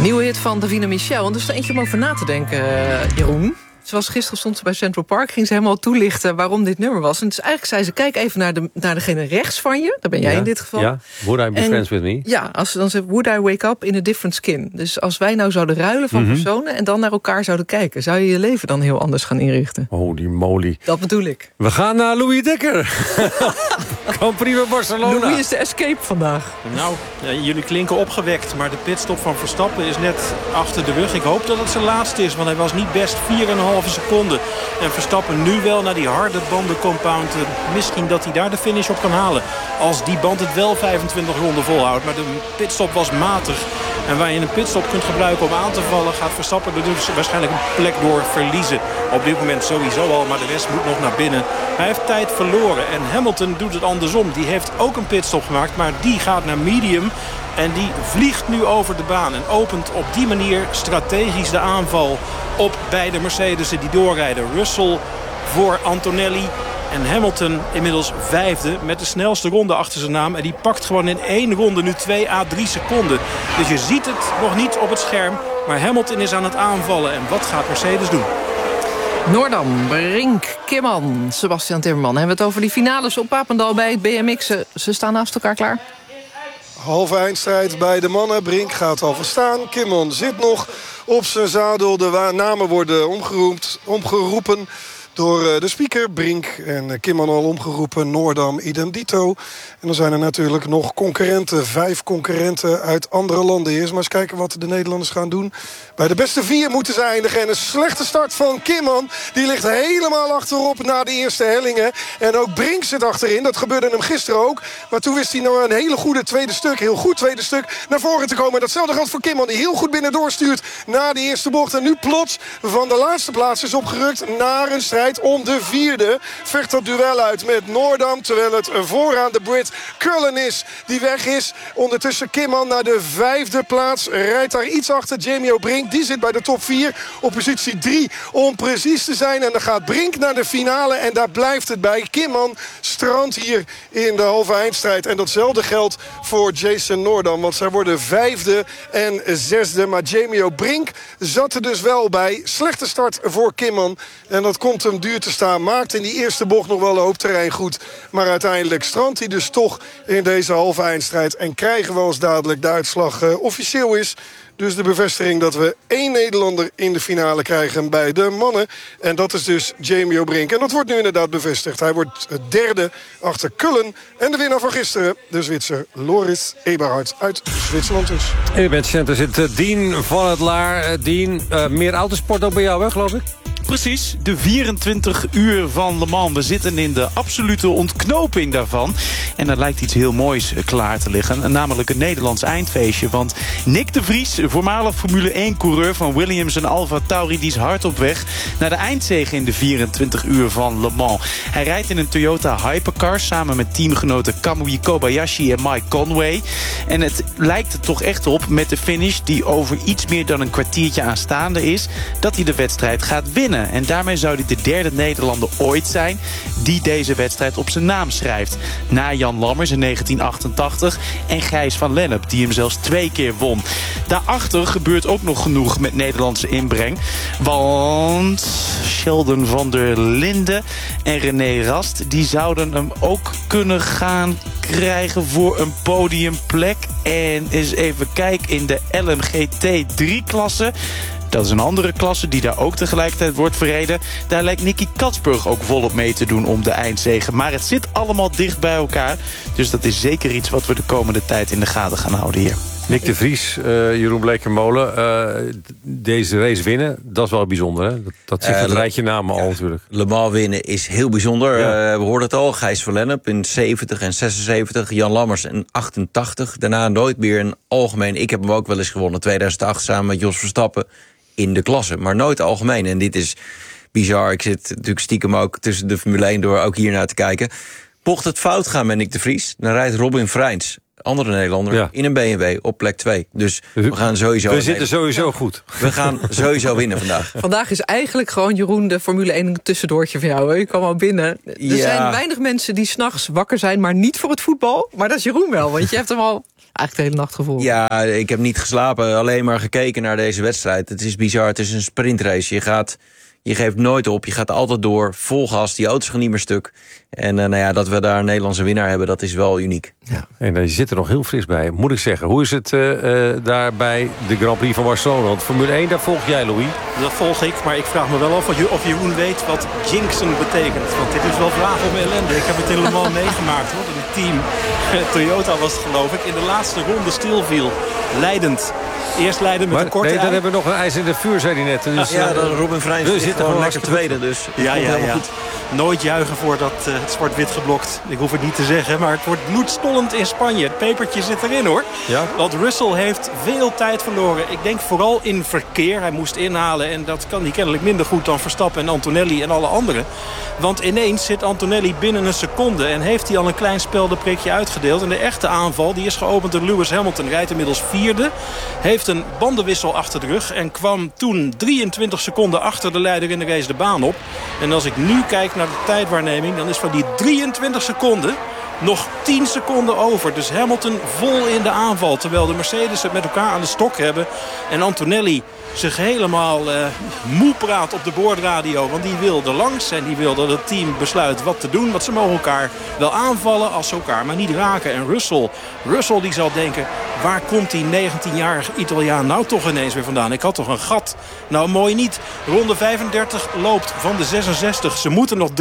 Nieuwe hit van Davina Michel. En er is er eentje om over na te denken, Jeroen. Zoals gisteren stond ze bij Central Park, ging ze helemaal toelichten waarom dit nummer was. En dus eigenlijk zei ze, kijk even naar degene rechts van je. Daar ben jij in dit geval. Ja, would I be friends with me? Ja, als ze dan zegt, would I wake up in a different skin. Dus als wij nou zouden ruilen van personen en dan naar elkaar zouden kijken, zou je je leven dan heel anders gaan inrichten? Holy moly. Dat bedoel ik. We gaan naar Louis Dekker. Company van Barcelona. Louis is de escape vandaag. Nou, jullie klinken opgewekt, maar de pitstop van Verstappen is net achter de rug. Ik hoop dat het zijn laatste is, want hij was niet best 4,5 seconden. En Verstappen nu wel naar die harde bandencompound. Misschien dat hij daar de finish op kan halen. Als die band het wel 25 ronden volhoudt. Maar de pitstop was matig. En waar je een pitstop kunt gebruiken om aan te vallen, gaat Verstappen er dus waarschijnlijk een plek door verliezen. Op dit moment sowieso al, maar de rest moet nog naar binnen. Hij heeft tijd verloren en Hamilton doet het andersom. Die heeft ook een pitstop gemaakt, maar die gaat naar medium. En die vliegt nu over de baan en opent op die manier strategisch de aanval op beide Mercedes'en die doorrijden. Russell voor Antonelli en Hamilton inmiddels vijfde met de snelste ronde achter zijn naam. En die pakt gewoon in 1 ronde nu 2 à 3 seconden. Dus je ziet het nog niet op het scherm, maar Hamilton is aan het aanvallen. En wat gaat Mercedes doen? Noordam, Brink, Kimman, Sebastian Timmerman. Hebben we het over die finales op Papendal bij het BMX. Ze staan naast elkaar klaar. Halve eindstrijd bij de mannen. Brink gaat al verstaan. Kimman zit nog op zijn zadel. De namen worden omgeroepen door de speaker. Brink en Kimman al omgeroepen. Noordam, idem dito. En dan zijn er natuurlijk nog concurrenten. 5 concurrenten uit andere landen. Eerst maar eens kijken wat de Nederlanders gaan doen. Bij de beste 4 moeten ze eindigen. En een slechte start van Kimman. Die ligt helemaal achterop na de eerste hellingen. En ook Brink zit achterin. Dat gebeurde hem gisteren ook. Maar toen wist hij nou een hele goede tweede stuk. Heel goed tweede stuk naar voren te komen. Datzelfde geldt voor Kimman. Die heel goed binnendoor stuurt na de eerste bocht. En nu plots van de laatste plaats is opgerukt naar een strijd om de 4e. Vecht dat duel uit met Noordam. Terwijl het vooraan de Brit Cullen is die weg is. Ondertussen Kimman naar de 5e plaats. Rijdt daar iets achter Jamie Brink. Die zit bij de top 4 op positie 3 om precies te zijn. En dan gaat Brink naar de finale. En daar blijft het bij. Kimman strandt hier in de halve eindstrijd. En datzelfde geldt voor Jason Noordam. Want zij worden 5e en 6e. Maar Jamie Brink zat er dus wel bij. Slechte start voor Kimman. En dat komt hem duur te staan. Maakt in die eerste bocht nog wel een hoop terrein goed. Maar uiteindelijk strandt hij dus toch in deze halve eindstrijd. En krijgen we als dadelijk de uitslag officieel is. Dus de bevestiging dat we 1 Nederlander in de finale krijgen bij de mannen. En dat is dus Jamie Brink. En dat wordt nu inderdaad bevestigd. Hij wordt het 3e achter Cullen. En de winnaar van gisteren, de Zwitser Loris Eberhard uit Zwitserland dus. In het matchcenter zit Dien van het Laar. Dien, meer autosport ook bij jou, hè, geloof ik? Precies, de 24 uur van Le Mans. We zitten in de absolute ontknoping daarvan. En er lijkt iets heel moois klaar te liggen. Namelijk een Nederlands eindfeestje. Want Nick de Vries, voormalig Formule 1-coureur van Williams en Alfa Tauri, die is hard op weg naar de eindzege in de 24 uur van Le Mans. Hij rijdt in een Toyota Hypercar samen met teamgenoten Kamui Kobayashi en Mike Conway. En het lijkt er toch echt op met de finish die over iets meer dan een kwartiertje aanstaande is, dat hij de wedstrijd gaat winnen. En daarmee zou hij de 3e Nederlander ooit zijn die deze wedstrijd op zijn naam schrijft. Na Jan Lammers in 1988 en Gijs van Lennep, die hem zelfs 2 keer won. Daarachter gebeurt ook nog genoeg met Nederlandse inbreng. Want Sheldon van der Linden en René Rast, die zouden hem ook kunnen gaan krijgen voor een podiumplek. En eens even kijken in de LMGT 3-klasse. Dat is een andere klasse die daar ook tegelijkertijd wordt verreden. Daar lijkt Nicky Katsburg ook volop mee te doen om de eindzege. Maar het zit allemaal dicht bij elkaar. Dus dat is zeker iets wat we de komende tijd in de gaten gaan houden hier. Nick de Vries, Jeroen Bleekermolen. Deze race winnen, dat is wel bijzonder, hè? Dat zit het rijtje namen al natuurlijk. Le Mans winnen is heel bijzonder. Ja. We hoorden het al, Gijs van Lennep in 70 en 76. Jan Lammers in 88. Daarna nooit meer een algemeen. Ik heb hem ook wel eens gewonnen, 2008 samen met Jos Verstappen in de klasse. Maar nooit algemeen. En dit is bizar. Ik zit natuurlijk stiekem ook tussen de Formule 1 door ook hier naar te kijken. Mocht het fout gaan met Nick de Vries, dan rijdt Robin Freins andere Nederlander, in een BMW op plek 2. Dus we gaan sowieso... We zitten sowieso goed. We gaan sowieso winnen vandaag. Vandaag is eigenlijk gewoon, Jeroen, de Formule 1 een tussendoortje van jou. Hè? Je kwam al binnen. Er zijn weinig mensen die 's nachts wakker zijn, maar niet voor het voetbal. Maar dat is Jeroen wel, want je hebt hem al eigenlijk de hele nacht gevoeld. Ja, ik heb niet geslapen, alleen maar gekeken naar deze wedstrijd. Het is bizar, het is een sprintrace. Je geeft nooit op, je gaat altijd door, vol gas, die auto's gaan niet meer stuk. En dat we daar een Nederlandse winnaar hebben, dat is wel uniek. Ja. En je zit er nog heel fris bij, moet ik zeggen. Hoe is het daar bij de Grand Prix van Barcelona? Want Formule 1, daar volg jij, Louis. Dat volg ik, maar ik vraag me wel af of Jeroen weet wat jinxen betekent. Want dit is wel vraag om ellende. Ik heb het helemaal meegemaakt, hoor. Het team Toyota was het, geloof ik, in de laatste ronde stilviel. Leidend. Eerst leiden met een korte dan hebben we nog een ijs in de vuur, zei hij net. Dus, dat Robin Freins zit gewoon lekker tweede. Dus ja. Goed. Nooit juichen voordat het zwart-wit geblokt. Ik hoef het niet te zeggen, maar het wordt bloedstollend in Spanje. Het pepertje zit erin, hoor. Ja? Want Russell heeft veel tijd verloren. Ik denk vooral in verkeer. Hij moest inhalen en dat kan hij kennelijk minder goed dan Verstappen en Antonelli en alle anderen. Want ineens zit Antonelli binnen een seconde en heeft hij al een klein speldenprikje uitgedeeld. En de echte aanval die is geopend door Lewis Hamilton. Rijdt inmiddels vierde. Heeft een bandenwissel achter de rug en kwam toen 23 seconden achter de leider in de race de baan op. En als ik nu kijk naar de tijdwaarneming, dan is van die 23 seconden nog 10 seconden over. Dus Hamilton vol in de aanval. Terwijl de Mercedes het met elkaar aan de stok hebben. En Antonelli zich helemaal moe praat op de boordradio. Want die wil er langs en die wil dat het team besluit wat te doen. Want ze mogen elkaar wel aanvallen als ze elkaar maar niet raken. En Russell die zal denken, waar komt die 19-jarige Italiaan nou toch ineens weer vandaan? Ik had toch een gat? Nou, mooi niet. Ronde 35 loopt van de 66. Ze moeten nog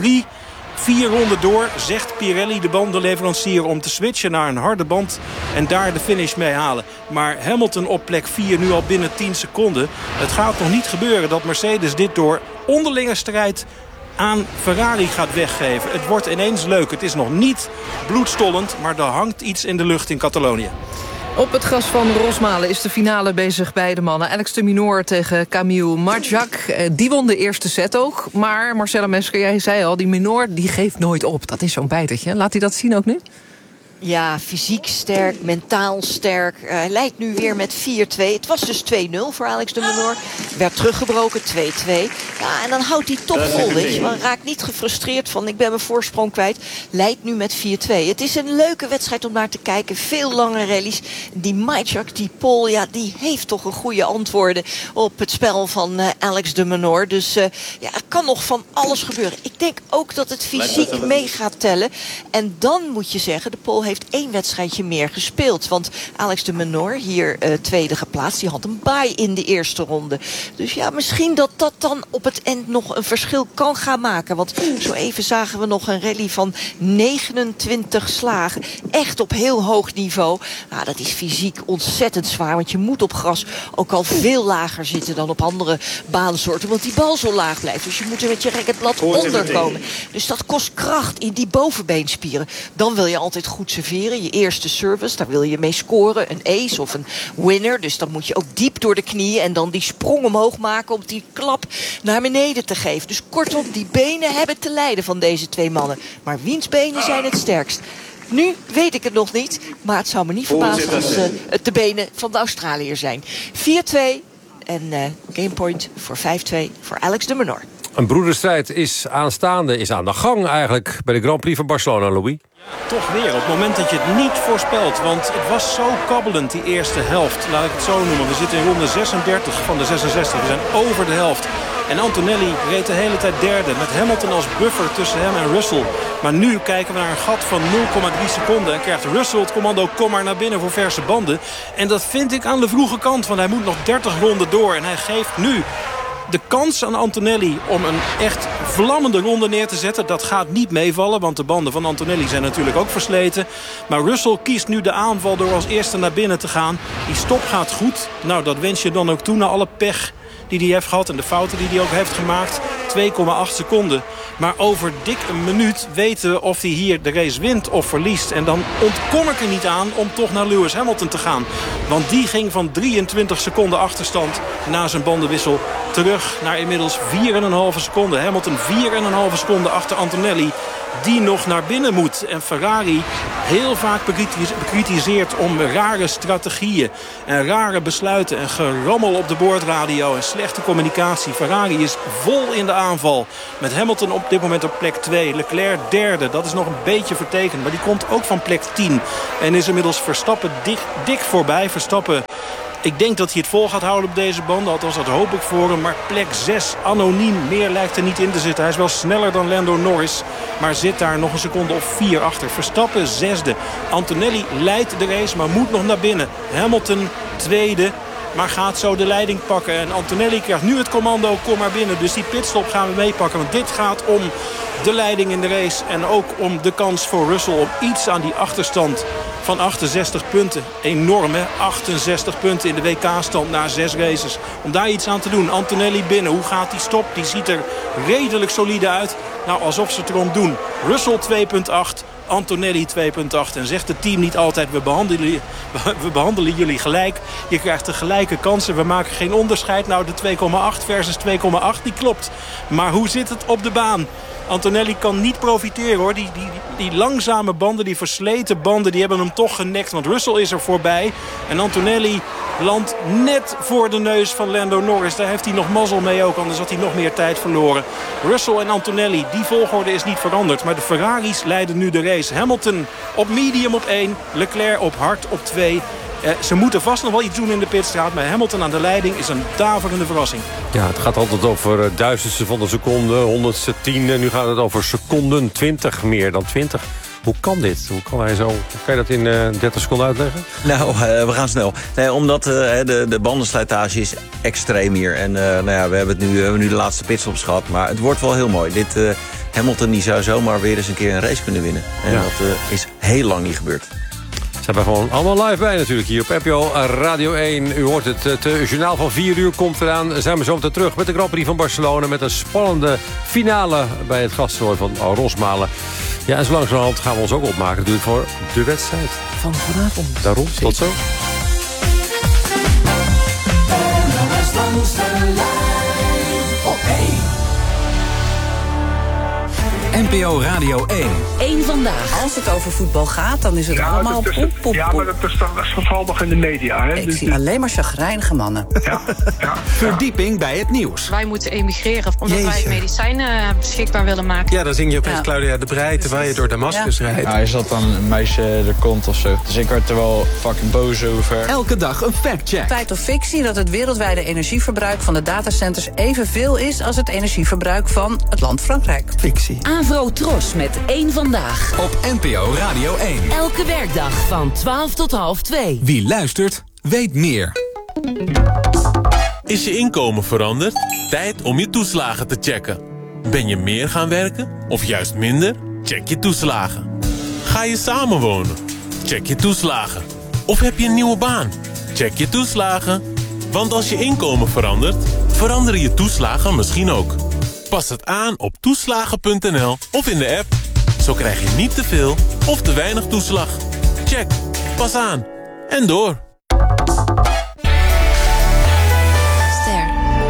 4 ronden door, zegt Pirelli, de bandenleverancier, om te switchen naar een harde band en daar de finish mee halen. Maar Hamilton op plek 4 nu al binnen 10 seconden. Het gaat nog niet gebeuren dat Mercedes dit door onderlinge strijd aan Ferrari gaat weggeven. Het wordt ineens leuk. Het is nog niet bloedstollend, maar er hangt iets in de lucht in Catalonië. Op het gras van Rosmalen is de finale bezig bij de mannen. Alex de Minaur tegen Camille Marjak. Die won de eerste set ook. Maar Marcella Mesker, jij zei al, die Minaur die geeft nooit op. Dat is zo'n bijtertje. Laat hij dat zien ook nu? Ja, fysiek sterk, mentaal sterk. Hij leidt nu weer met 4-2. Het was dus 2-0 voor Alex de Minaur. Werd teruggebroken, 2-2. Ja, en dan houdt hij top vol, weet je. Maar raakt niet gefrustreerd van ik ben mijn voorsprong kwijt. Leidt nu met 4-2. Het is een leuke wedstrijd om naar te kijken. Veel lange rallies. Die Majak, die Pol, ja, die heeft toch een goede antwoorden op het spel van Alex de Minaur. Dus er kan nog van alles gebeuren. Ik denk ook dat het fysiek mee gaat tellen. En dan moet je zeggen, de Pol heeft 1 wedstrijdje meer gespeeld. Want Alex de Minaur, hier tweede geplaatst, die had een bye in de eerste ronde. Dus ja, misschien dat dat dan op het eind nog een verschil kan gaan maken. Want zo even zagen we nog een rally van 29 slagen. Echt op heel hoog niveau. Nou, dat is fysiek ontzettend zwaar. Want je moet op gras ook al veel lager zitten dan op andere baansoorten. Want die bal zo laag blijft. Dus je moet er met je racketblad onder komen. Dus dat kost kracht in die bovenbeenspieren. Dan wil je altijd goed serveren. Je eerste service, daar wil je mee scoren. Een ace of een winner. Dus dan moet je ook diep door de knieën. En dan die sprong omhoog maken om die klap naar beneden te geven. Dus kortom, die benen hebben te lijden van deze 2 mannen. Maar wiens benen zijn het sterkst? Nu weet ik het nog niet. Maar het zou me niet verbazen als het de benen van de Australiër zijn. 4-2 en gamepoint voor 5-2 voor Alex de Minaur. Een broederstrijd is aanstaande, is aan de gang eigenlijk bij de Grand Prix van Barcelona, Louis. Toch weer, op het moment dat je het niet voorspelt. Want het was zo kabbelend, die eerste helft. Laat ik het zo noemen. We zitten in ronde 36 van de 66. We zijn over de helft. En Antonelli reed de hele tijd derde. Met Hamilton als buffer tussen hem en Russell. Maar nu kijken we naar een gat van 0,3 seconden. En krijgt Russell het commando, kom maar naar binnen voor verse banden. En dat vind ik aan de vroege kant. Want hij moet nog 30 ronden door. En hij geeft nu de kans aan Antonelli om een echt vlammende ronde neer te zetten. Dat gaat niet meevallen, want de banden van Antonelli zijn natuurlijk ook versleten. Maar Russell kiest nu de aanval door als eerste naar binnen te gaan. Die stop gaat goed. Nou, dat wens je dan ook toe na alle pech die hij heeft gehad en de fouten die hij ook heeft gemaakt. 2,8 seconden. Maar over dik een minuut weten we of hij hier de race wint of verliest. En dan ontkom ik er niet aan om toch naar Lewis Hamilton te gaan. Want die ging van 23 seconden achterstand na zijn bandenwissel terug naar inmiddels 4,5 seconden. Hamilton 4,5 seconden achter Antonelli. die nog naar binnen moet. En Ferrari heel vaak bekritiseerd om rare strategieën en rare besluiten en gerammel op de boordradio en slechte communicatie. Ferrari is vol in de aanval. Met Hamilton op dit moment op plek 2. Leclerc derde. Dat is nog een beetje vertekend. Maar die komt ook van plek 10. En is inmiddels Verstappen dik voorbij. Verstappen, ik denk dat hij het vol gaat houden op deze banden. Althans, dat hoop ik voor hem. Maar plek 6, anoniem. Meer lijkt er niet in te zitten. Hij is wel sneller dan Lando Norris. Maar zit daar nog een seconde of 4 achter. Verstappen zesde. Antonelli leidt de race, maar moet nog naar binnen. Hamilton tweede. Maar gaat zo de leiding pakken. En Antonelli krijgt nu het commando. Kom maar binnen. Dus die pitstop gaan we meepakken. Want dit gaat om de leiding in de race. En ook om de kans voor Russell om iets aan die achterstand van 68 punten. Enorm, hè? 68 punten in de WK-stand na 6 races. Om daar iets aan te doen. Antonelli binnen. Hoe gaat die stop? Die ziet er redelijk solide uit. Nou, alsof ze het erom doen. Russell 2,8. Antonelli 2,8. En zegt het team niet altijd, we behandelen jullie gelijk. Je krijgt de gelijke kansen. We maken geen onderscheid. Nou, de 2,8 versus 2,8, die klopt. Maar hoe zit het op de baan? Antonelli kan niet profiteren, hoor. Die langzame banden, die versleten banden, die hebben hem toch genekt. Want Russell is er voorbij. En Antonelli landt net voor de neus van Lando Norris. Daar heeft hij nog mazzel mee ook, anders had hij nog meer tijd verloren. Russell en Antonelli, die volgorde is niet veranderd. Maar de Ferraris leiden nu de race. Hamilton op medium op 1, Leclerc op hard op 2. Ze moeten vast nog wel iets doen in de pitstraat. Maar Hamilton aan de leiding is een daverende verrassing. Ja, het gaat altijd over duizendsten van de seconde, honderdste, tiende. Nu gaat het over seconden, 20, meer dan 20. Hoe kan dit? Hoe kan hij zo? Kan je dat in 30 seconden uitleggen? Nou, we gaan snel. Nee, omdat de bandenslijtage is extreem hier. En we hebben nu de laatste pitstops gehad. Maar het wordt wel heel mooi. Hamilton die zou zomaar weer eens een keer een race kunnen winnen. En dat is heel lang niet gebeurd. Zijn we gewoon allemaal live bij natuurlijk hier op NPO Radio 1. U hoort het, het journaal van 4 uur komt eraan. Zijn we zo meteen terug met de Grand Prix van Barcelona. Met een spannende finale bij het gasttoernooi van Rosmalen. Ja, en zo langzamerhand gaan we ons ook opmaken natuurlijk voor de wedstrijd van vanavond. Daarom, tot zo. NPO Radio 1. Eén vandaag. Als het over voetbal gaat, dan is het allemaal pop. Ja, maar dat valt nog in de media. Hè? Ik zie alleen maar chagrijnige mannen. Ja. Verdieping bij het nieuws. Wij moeten emigreren omdat wij medicijnen beschikbaar willen maken. Ja, dan zing je opeens Claudia de Breij terwijl je door Damascus rijdt. Ja, is dat dan een meisje de kont of zo? Dus ik werd er wel fucking boos over. Elke dag een factcheck. Feit of fictie dat het wereldwijde energieverbruik van de datacenters evenveel is als het energieverbruik van het land Frankrijk. Fictie. Avro Tros met één vandaag. Op NPO Radio 1. Elke werkdag van 12 tot half 2. Wie luistert, weet meer. Is je inkomen veranderd? Tijd om je toeslagen te checken. Ben je meer gaan werken of juist minder? Check je toeslagen. Ga je samenwonen? Check je toeslagen. Of heb je een nieuwe baan? Check je toeslagen. Want als je inkomen verandert, veranderen je toeslagen misschien ook. Pas het aan op toeslagen.nl of in de app. Zo krijg je niet te veel of te weinig toeslag. Check. Pas aan. En door. Ster.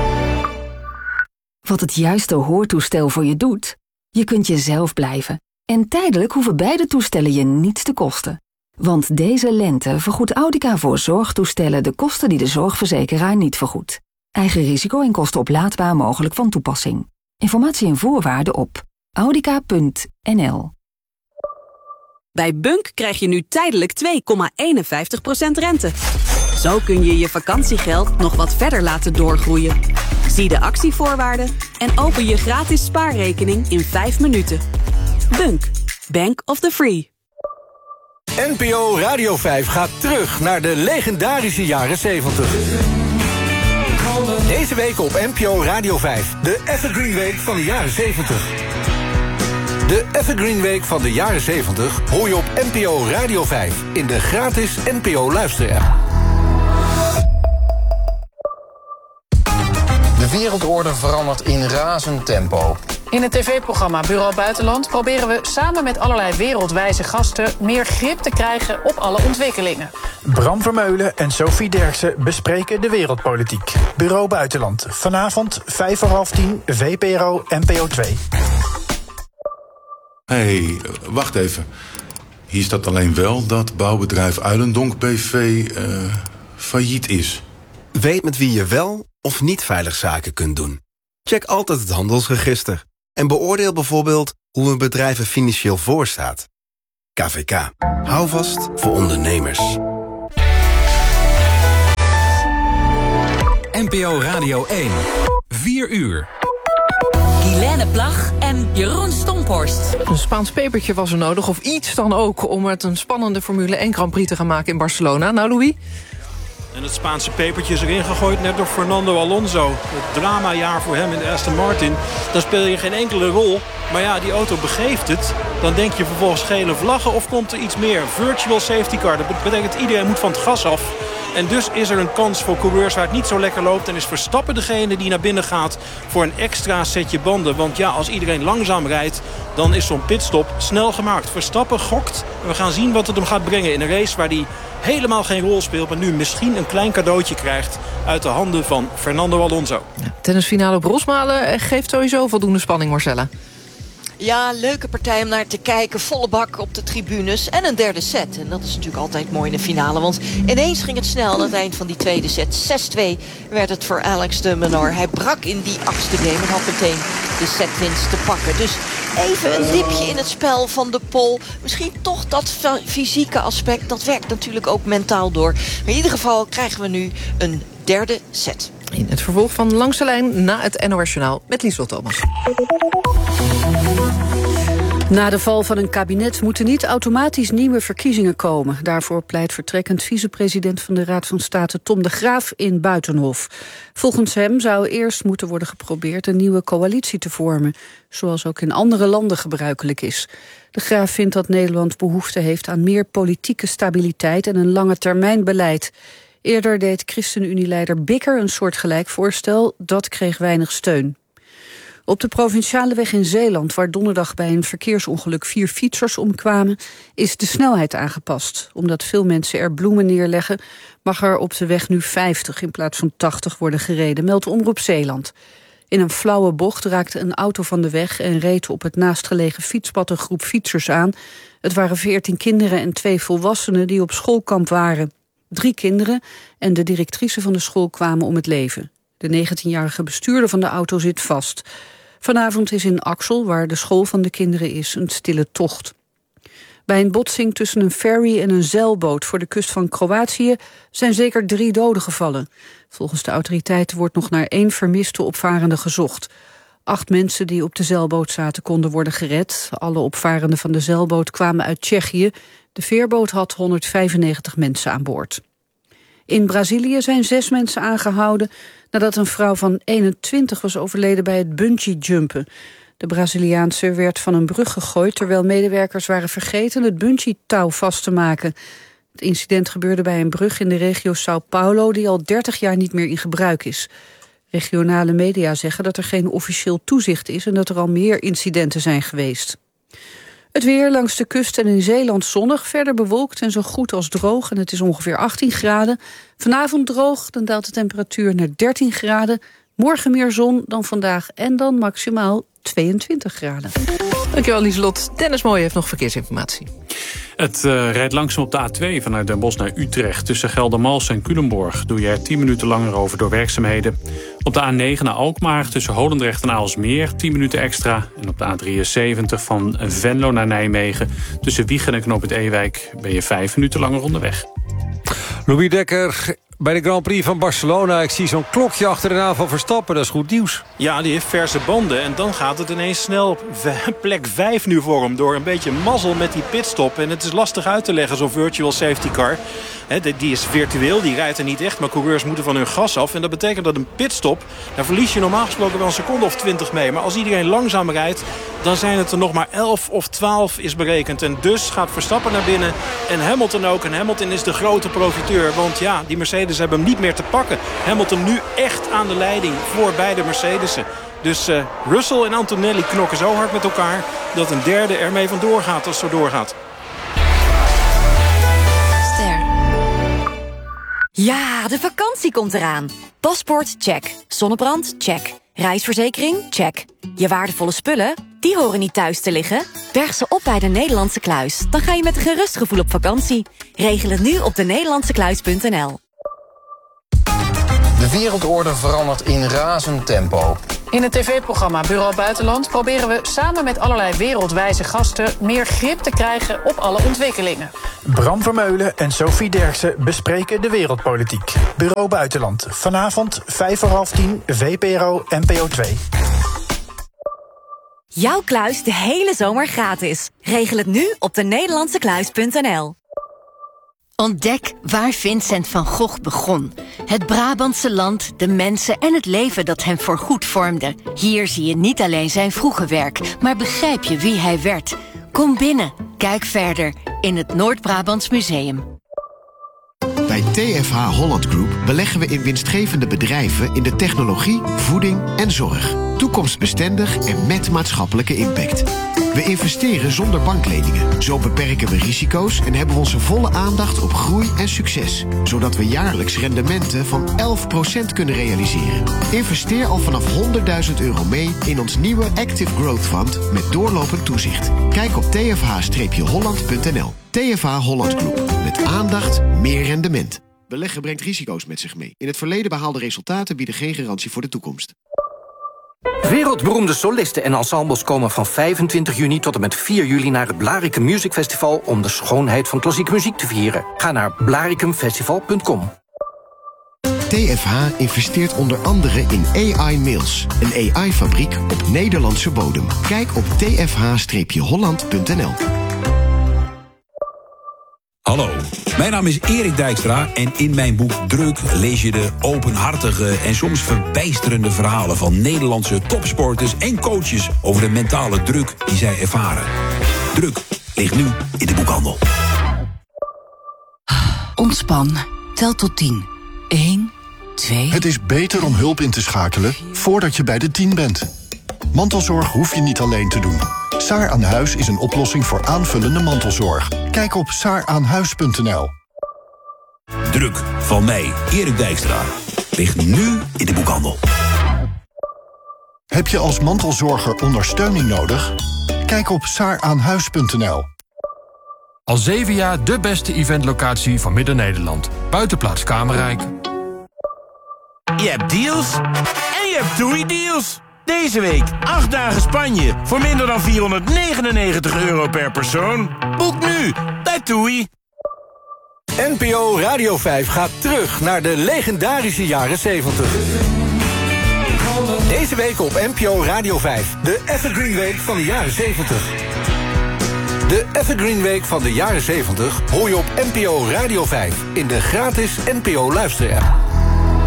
Wat het juiste hoortoestel voor je doet? Je kunt jezelf blijven. En tijdelijk hoeven beide toestellen je niets te kosten. Want deze lente vergoedt Audica voor zorgtoestellen de kosten die de zorgverzekeraar niet vergoedt. Eigen risico en kosten oplaadbaar mogelijk van toepassing. Informatie en voorwaarden op audica.nl. Bij Bunk krijg je nu tijdelijk 2,51% rente. Zo kun je je vakantiegeld nog wat verder laten doorgroeien. Zie de actievoorwaarden en open je gratis spaarrekening in 5 minuten. Bunk. Bank of the Free. NPO Radio 5 gaat terug naar de legendarische jaren 70. Deze week op NPO Radio 5, de Evergreen Week van de jaren 70. De Evergreen Week van de jaren 70 hoor je op NPO Radio 5... in de gratis NPO Luister-app. De wereldorde verandert in razend tempo. In het tv-programma Bureau Buitenland proberen we samen met allerlei wereldwijze gasten meer grip te krijgen op alle ontwikkelingen. Bram Vermeulen en Sophie Derksen bespreken de wereldpolitiek. Bureau Buitenland, vanavond 5:30, VPRO NPO 2. Hé, wacht even. Hier staat alleen wel dat bouwbedrijf Uilendonk BV failliet is. Weet met wie je wel of niet veilig zaken kunt doen. Check altijd het handelsregister. En beoordeel bijvoorbeeld hoe een bedrijf er financieel voor staat. KVK. Hou vast voor ondernemers. NPO Radio 1. 4 uur. Guilaine Plag en Jeroen Stomphorst. Een Spaans pepertje was er nodig, of iets dan ook, om het een spannende Formule 1 Grand Prix te gaan maken in Barcelona. Nou, Louis? En het Spaanse pepertje is erin gegooid net door Fernando Alonso. Het dramajaar voor hem in de Aston Martin. Dan speel je geen enkele rol. Maar ja, die auto begeeft het. Dan denk je vervolgens gele vlaggen of komt er iets meer? Virtual safety car. Dat betekent iedereen moet van het gas af. En dus is er een kans voor coureurs waar het niet zo lekker loopt. En is Verstappen degene die naar binnen gaat voor een extra setje banden. Want ja, als iedereen langzaam rijdt, dan is zo'n pitstop snel gemaakt. Verstappen gokt. En we gaan zien wat het hem gaat brengen in een race waar hij helemaal geen rol speelt. Maar nu misschien een klein cadeautje krijgt uit de handen van Fernando Alonso. Ja, tennisfinale op Rosmalen geeft sowieso voldoende spanning, Marcella. Ja, leuke partij om naar te kijken. Volle bak op de tribunes. En een derde set. En dat is natuurlijk altijd mooi in de finale. Want ineens ging het snel aan het eind van die tweede set. 6-2 werd het voor Alex de Minaur. Hij brak in die 8e game en had meteen de setwinst te pakken. Dus even een dipje in het spel van de Pool. Misschien toch dat fysieke aspect. Dat werkt natuurlijk ook mentaal door. Maar in ieder geval krijgen we nu een derde set. In het vervolg van Langs de Lijn na het NOS Journaal met Liesel Thomas. Na de val van een kabinet moeten niet automatisch nieuwe verkiezingen komen. Daarvoor pleit vertrekkend vicepresident van de Raad van State Tom de Graaf in Buitenhof. Volgens hem zou eerst moeten worden geprobeerd een nieuwe coalitie te vormen, zoals ook in andere landen gebruikelijk is. De Graaf vindt dat Nederland behoefte heeft aan meer politieke stabiliteit en een lange termijn beleid. Eerder deed ChristenUnie-leider Bikker een soortgelijk voorstel. Dat kreeg weinig steun. Op de provinciale weg in Zeeland, waar donderdag bij een verkeersongeluk 4 fietsers omkwamen, is de snelheid aangepast. Omdat veel mensen er bloemen neerleggen, mag er op de weg nu 50 in plaats van 80 worden gereden, meldt Omroep Zeeland. In een flauwe bocht raakte een auto van de weg en reed op het naastgelegen fietspad een groep fietsers aan. Het waren 14 kinderen en 2 volwassenen die op schoolkamp waren. 3 kinderen en de directrice van de school kwamen om het leven. De 19-jarige bestuurder van de auto zit vast. Vanavond is in Axel, waar de school van de kinderen is, een stille tocht. Bij een botsing tussen een ferry en een zeilboot voor de kust van Kroatië zijn zeker 3 doden gevallen. Volgens de autoriteiten wordt nog naar 1 vermiste opvarende gezocht. 8 mensen die op de zeilboot zaten konden worden gered. Alle opvarenden van de zeilboot kwamen uit Tsjechië. De veerboot had 195 mensen aan boord. In Brazilië zijn 6 mensen aangehouden nadat een vrouw van 21 was overleden bij het bungee-jumpen. De Braziliaanse werd van een brug gegooid terwijl medewerkers waren vergeten het bungee-touw vast te maken. Het incident gebeurde bij een brug in de regio São Paulo die al 30 jaar niet meer in gebruik is. Regionale media zeggen dat er geen officieel toezicht is en dat er al meer incidenten zijn geweest. Het weer langs de kust en in Zeeland zonnig, verder bewolkt en zo goed als droog. En het is ongeveer 18 graden. Vanavond droog, dan daalt de temperatuur naar 13 graden. Morgen meer zon dan vandaag en dan maximaal 22 graden. Dankjewel, Lieselot. Dennis Mooij heeft nog verkeersinformatie. Het rijdt langzaam op de A2 vanuit Den Bosch naar Utrecht. Tussen Geldermalsen en Culemborg doe je er 10 minuten langer over door werkzaamheden. Op de A9 naar Alkmaar tussen Holendrecht en Aalsmeer 10 minuten extra. En op de A73 van Venlo naar Nijmegen tussen Wiegen en Knoop het Ewijk ben je 5 minuten langer onderweg. Louis Dekker bij de Grand Prix van Barcelona. Ik zie zo'n klokje achter de naam van Verstappen. Dat is goed nieuws. Ja, die heeft verse banden. En dan gaat het ineens snel op plek 5 nu voor hem. Door een beetje mazzel met die pitstop. En het is lastig uit te leggen, zo'n virtual safety car. Die is virtueel, die rijdt er niet echt. Maar coureurs moeten van hun gas af. En dat betekent dat een pitstop, daar verlies je normaal gesproken wel een seconde of 20 mee. Maar als iedereen langzaam rijdt, dan zijn het er nog maar 11 of 12 is berekend. En dus gaat Verstappen naar binnen. En Hamilton ook. En Hamilton is de grote profiteur. Want ja, die Mercedes hebben hem niet meer te pakken. Hamilton nu echt aan de leiding voor beide Mercedesen. Dus Russell en Antonelli knokken zo hard met elkaar dat een derde ermee vandoor gaat als het zo doorgaat. Ja, de vakantie komt eraan. Paspoort, check. Zonnebrand, check. Reisverzekering? Check. Je waardevolle spullen? Die horen niet thuis te liggen. Berg ze op bij de Nederlandse Kluis. Dan ga je met een gerust gevoel op vakantie. Regel het nu op denederlandsekluis.nl. De wereldorde verandert in razend tempo. In het tv-programma Bureau Buitenland proberen we samen met allerlei wereldwijze gasten meer grip te krijgen op alle ontwikkelingen. Bram Vermeulen en Sophie Derksen bespreken de wereldpolitiek. Bureau Buitenland. Vanavond 5:30, VPRO NPO 2. Jouw kluis de hele zomer gratis. Regel het nu op denederlandsekluis.nl. Ontdek waar Vincent van Gogh begon. Het Brabantse land, de mensen en het leven dat hem voorgoed vormde. Hier zie je niet alleen zijn vroege werk, maar begrijp je wie hij werd. Kom binnen, kijk verder in het Noord-Brabants Museum. Bij TFH Holland Group beleggen we in winstgevende bedrijven in de technologie, voeding en zorg. Toekomstbestendig en met maatschappelijke impact. We investeren zonder bankleningen. Zo beperken we risico's en hebben we onze volle aandacht op groei en succes. Zodat we jaarlijks rendementen van 11% kunnen realiseren. Investeer al vanaf €100.000 mee in ons nieuwe Active Growth Fund met doorlopend toezicht. Kijk op tfh-holland.nl. TFH Holland Group. Met aandacht, meer rendement. Beleggen brengt risico's met zich mee. In het verleden behaalde resultaten bieden geen garantie voor de toekomst. Wereldberoemde solisten en ensembles komen van 25 juni tot en met 4 juli naar het Blaricum Music Festival om de schoonheid van klassieke muziek te vieren. Ga naar blaricumfestival.com. TFH investeert onder andere in AI Mills, een AI-fabriek op Nederlandse bodem. Kijk op tfh-holland.nl. Hallo, mijn naam is Erik Dijkstra en in mijn boek Druk lees je de openhartige en soms verbijsterende verhalen van Nederlandse topsporters en coaches over de mentale druk die zij ervaren. Druk ligt nu in de boekhandel. Ontspan. Tel tot 10. 1, 2... Het is beter om hulp in te schakelen voordat je bij de 10 bent. Mantelzorg hoef je niet alleen te doen. Saar aan Huis is een oplossing voor aanvullende mantelzorg. Kijk op saaraanhuis.nl. Druk van mij, Erik Dijkstra, ligt nu in de boekhandel. Heb je als mantelzorger ondersteuning nodig? Kijk op saaraanhuis.nl. Al 7 jaar de beste eventlocatie van Midden-Nederland. Buitenplaats Kamerrijk. Je hebt deals en je hebt TUI-deals. Deze week 8 dagen Spanje voor minder dan €499 per persoon. Boek nu bij TUI. NPO Radio 5 gaat terug naar de legendarische jaren 70. Deze week op NPO Radio 5, de Evergreen Week van de jaren 70. De Evergreen Week van de jaren 70 hoor je op NPO Radio 5 in de gratis NPO luisterapp.